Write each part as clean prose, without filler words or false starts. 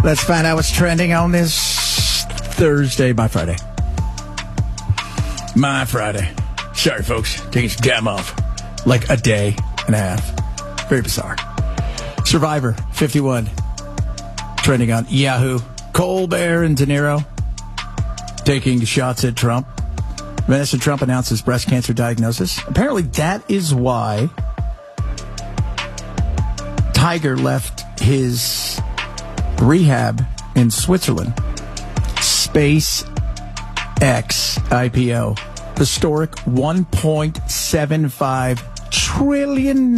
Let's find out what's trending on this Thursday, my Friday. My Friday. Sorry, folks. Taking some time off. Like a day and a half. Very bizarre. Survivor 51. Trending on Yahoo. Colbert and De Niro taking shots at Trump. Vanessa Trump announces breast cancer diagnosis. Apparently that is why Tiger left his rehab in Switzerland. SpaceX IPO. Historic $1.75 trillion.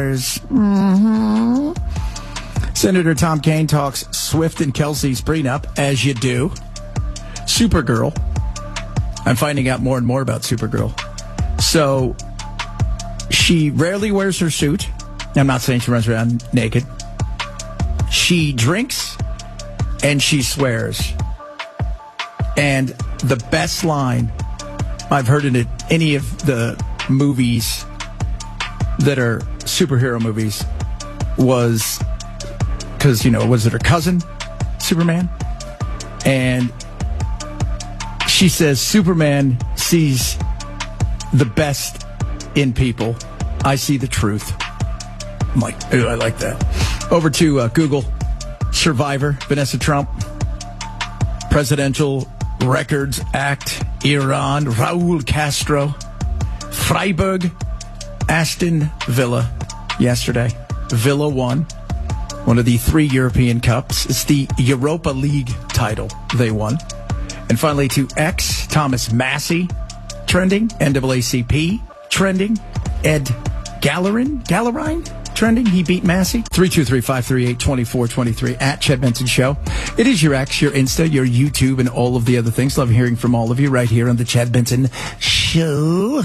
Senator Tom Kaine talks Swift and Kelsey's prenup, as you do. Supergirl. I'm finding out more and more about Supergirl. So, she rarely wears her suit. I'm not saying she runs around naked. She drinks and she swears. And the best line I've heard in any of the movies that are superhero movies was, because, was it her cousin, Superman? And she says, Superman sees the best in people. I see the truth. I'm like, ooh, I like that. Over to Google. Survivor, Vanessa Trump. Presidential Records Act, Iran, Raul Castro. Freiburg, Aston Villa yesterday. Villa won one of the 3 European Cups. It's the Europa League title they won. And finally to X, Thomas Massey trending. NAACP trending. Ed Gallerine trending. He beat Massey. 323-538-2423 at Chad Benson Show. It is your X, your Insta, your YouTube, and all of the other things. Love hearing from all of you right here on the Chad Benson Show.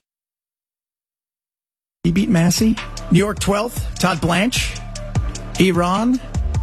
He beat Massey. New York 12th, Todd Blanche. Iran.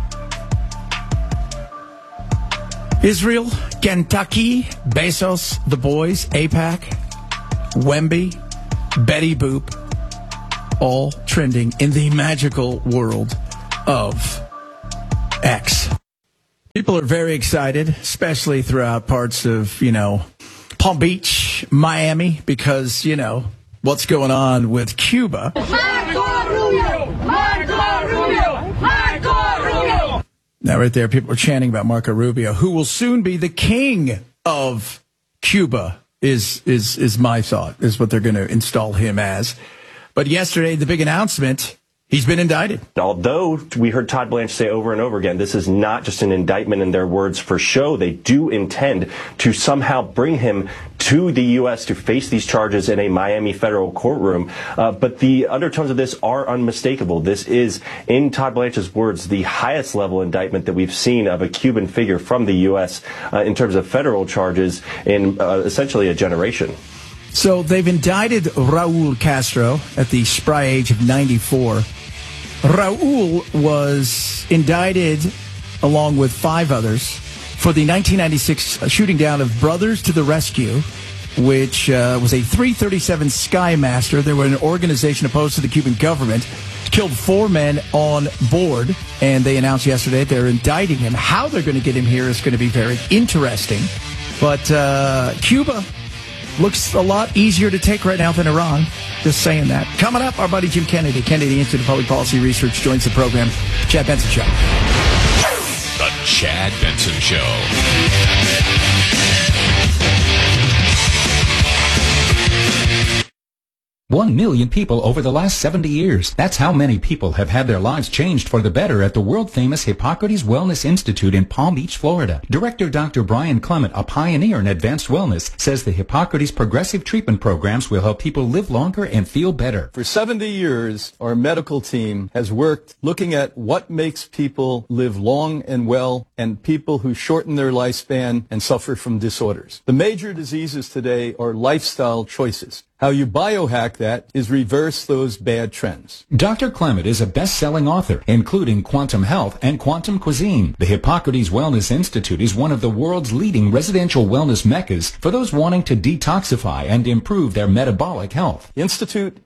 Israel, Kentucky, Bezos, the boys, AIPAC, Wemby, Betty Boop, all trending in the magical world of X. People are very excited, especially throughout parts of, Palm Beach, Miami, because, what's going on with Cuba. Marco Rubio! Marco Rubio! Marco Rubio! Now, right there, people are chanting about Marco Rubio, who will soon be the king of Cuba, is my thought, is what they're going to install him as. But yesterday, the big announcement, he's been indicted. Although we heard Todd Blanche say over and over again, this is not just an indictment in their words for show. They do intend to somehow bring him to the U.S. to face these charges in a Miami federal courtroom. But the undertones of this are unmistakable. This is, in Todd Blanche's words, the highest level indictment that we've seen of a Cuban figure from the U.S. In terms of federal charges in essentially a generation. So they've indicted Raul Castro at the spry age of 94. Raul was indicted along with 5 others for the 1996 shooting down of Brothers to the Rescue, which was a 337 Skymaster. They were an organization opposed to the Cuban government. Killed 4 men on board, and they announced yesterday they're indicting him. How they're going to get him here is going to be very interesting. But Cuba looks a lot easier to take right now than Iran. Just saying that. Coming up, our buddy Jim Kennedy, Kennedy Institute of Public Policy Research, joins the program. Chad Benson Show. The Chad Benson Show. 1 million people over the last 70 years. That's how many people have had their lives changed for the better at the world-famous Hippocrates Wellness Institute in Palm Beach, Florida. Director Dr. Brian Clement, a pioneer in advanced wellness, says the Hippocrates progressive treatment programs will help people live longer and feel better. For 70 years, our medical team has worked looking at what makes people live long and well and people who shorten their lifespan and suffer from disorders. The major diseases today are lifestyle choices. How you biohack that is reverse those bad trends. Dr. Clement is a best-selling author, including Quantum Health and Quantum Cuisine. The Hippocrates Wellness Institute is one of the world's leading residential wellness meccas for those wanting to detoxify and improve their metabolic health. The Institute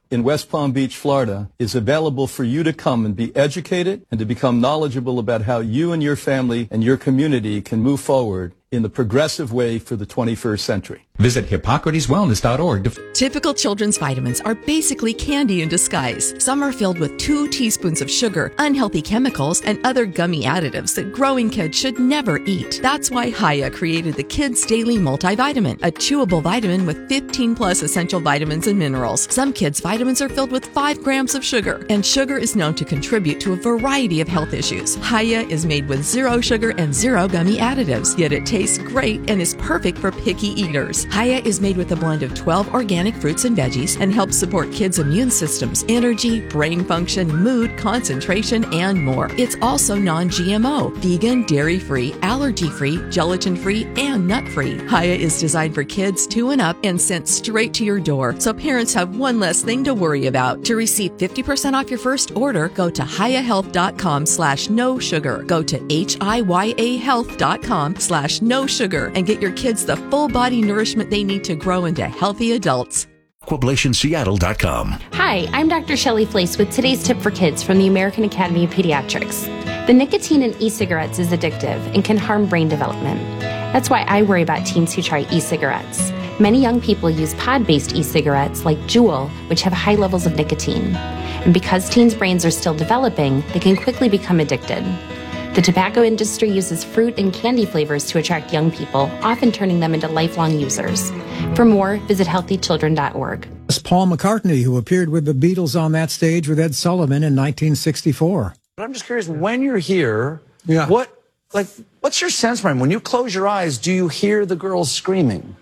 in West Palm Beach, Florida, is available for you to come and be educated and to become knowledgeable about how you and your family and your community can move forward in the progressive way for the 21st century. Visit HippocratesWellness.org. Typical children's vitamins are basically candy in disguise. Some are filled with 2 teaspoons of sugar, unhealthy chemicals, and other gummy additives that growing kids should never eat. That's why Hiya created the Kids Daily Multivitamin, a chewable vitamin with 15 plus essential vitamins and minerals. Some kids' vitamins are filled with 5 grams of sugar, and sugar is known to contribute to a variety of health issues. Hiya is made with 0 sugar and 0 gummy additives, yet it tastes great and is perfect for picky eaters. Hiya is made with a blend of 12 organic fruits and veggies and helps support kids' immune systems, energy, brain function, mood, concentration, and more. It's also non-GMO, vegan, dairy-free, allergy-free, gelatin-free, and nut-free. Hiya is designed for kids 2 and up and sent straight to your door, so parents have one less thing to worry about. To receive 50% off your first order, go to hiyahealth.com/no sugar. Go to hiyahealth.com/no sugar and get your kids the full body nourishment they need to grow into healthy adults. AquablationSeattle.com. Hi, I'm Dr. Shelley Flace with today's tip for kids from the American Academy of Pediatrics. The nicotine in e-cigarettes is addictive and can harm brain development. That's why I worry about teens who try e-cigarettes. Many young people use pod-based e-cigarettes like Juul, which have high levels of nicotine. And because teens' brains are still developing, they can quickly become addicted. The tobacco industry uses fruit and candy flavors to attract young people, often turning them into lifelong users. For more, visit healthychildren.org. It's Paul McCartney, who appeared with the Beatles on that stage with Ed Sullivan in 1964. But I'm just curious, when you're here, what's your sense, Brian? When you close your eyes, do you hear the girls screaming?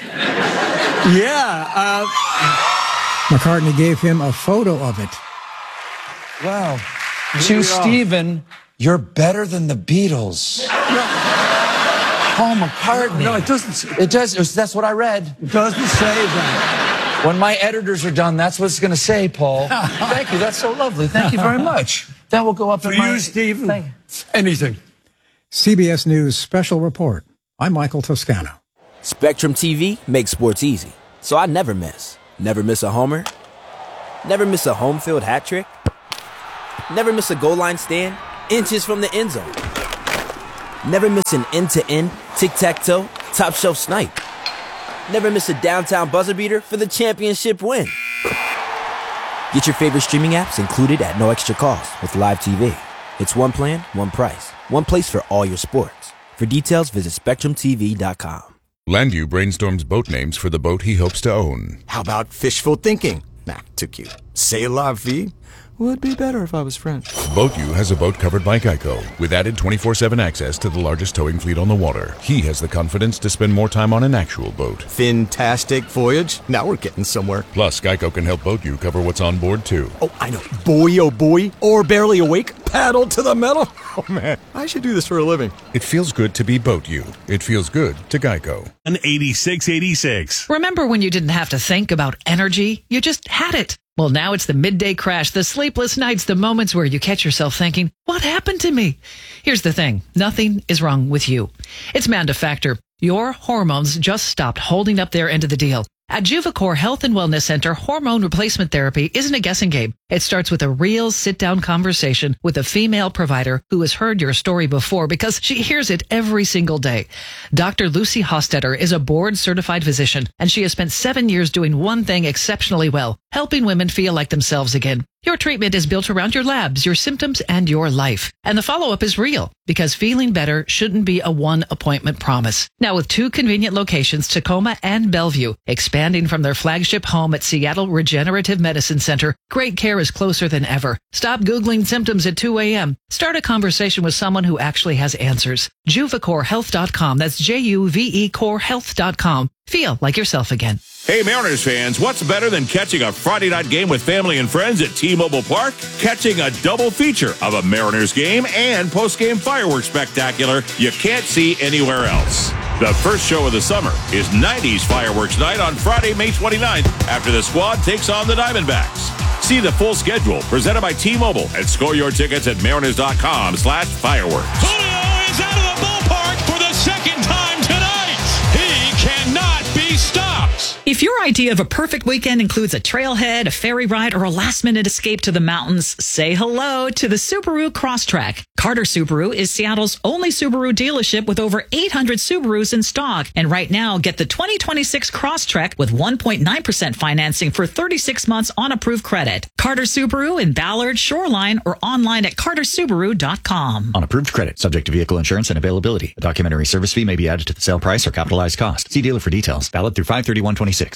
Yeah. McCartney gave him a photo of it. Wow. To Stephen, you're better than the Beatles. Paul McCartney. No, it doesn't. It does. That's what I read. It doesn't say that. When my editors are done, that's what it's going to say, Paul. Thank you. That's so lovely. Thank you very much. That will go up For in my... you, Stephen. Anything. CBS News Special Report. I'm Michael Toscano. Spectrum TV makes sports easy, so I never miss. Never miss a homer. Never miss a home field hat trick. Never miss a goal line stand inches from the end zone. Never miss an end-to-end, tic-tac-toe, top-shelf snipe. Never miss a downtown buzzer beater for the championship win. Get your favorite streaming apps included at no extra cost with Live TV. It's one plan, one price, one place for all your sports. For details, visit SpectrumTV.com. Landview brainstorms boat names for the boat he hopes to own. How about fishful thinking? Nah, too cute. C'est la vie? Would be better if I was French. BoatU has a boat covered by Geico with added 24/7 access to the largest towing fleet on the water. He has the confidence to spend more time on an actual boat. Fantastic voyage. Now we're getting somewhere. Plus, Geico can help BoatU cover what's on board, too. Oh, I know. Boy, oh boy. Or barely awake. Paddle to the metal. Oh, man. I should do this for a living. It feels good to be BoatU. It feels good to Geico. An 8686. Remember when you didn't have to think about energy? You just had it. Well, now it's the midday crash, the sleepless nights, the moments where you catch yourself thinking, what happened to me? Here's the thing. Nothing is wrong with you. It's Manda Factor. Your hormones just stopped holding up their end of the deal. At Juvacor Health and Wellness Center, hormone replacement therapy isn't a guessing game. It starts with a real sit-down conversation with a female provider who has heard your story before because she hears it every single day. Dr. Lucy Hostetter is a board-certified physician, and she has spent 7 years doing one thing exceptionally well, helping women feel like themselves again. Your treatment is built around your labs, your symptoms, and your life. And the follow-up is real, because feeling better shouldn't be a one-appointment promise. Now with 2 convenient locations, Tacoma and Bellevue, expanding from their flagship home at Seattle Regenerative Medicine Center, great care is closer than ever. Stop Googling symptoms at 2 a.m. Start a conversation with someone who actually has answers. JuvaCoreHealth.com. That's Juve CoreHealth.com. Feel like yourself again. Hey, Mariners fans, what's better than catching a Friday night game with family and friends at T-Mobile Park? Catching a double feature of a Mariners game and post-game fireworks spectacular you can't see anywhere else. The first show of the summer is 90s Fireworks Night on Friday, May 29th, after the squad takes on the Diamondbacks. See the full schedule presented by T-Mobile and score your tickets at mariners.com/fireworks. Julio is out of the ballpark for the second time tonight. He cannot be stopped. If If your idea of a perfect weekend includes a trailhead, a ferry ride, or a last-minute escape to the mountains, say hello to the Subaru Crosstrek. Carter Subaru is Seattle's only Subaru dealership with over 800 Subarus in stock. And right now, get the 2026 Crosstrek with 1.9% financing for 36 months on approved credit. Carter Subaru in Ballard, Shoreline, or online at cartersubaru.com. On approved credit, subject to vehicle insurance and availability. A documentary service fee may be added to the sale price or capitalized cost. See dealer for details. Valid through 5/31/26.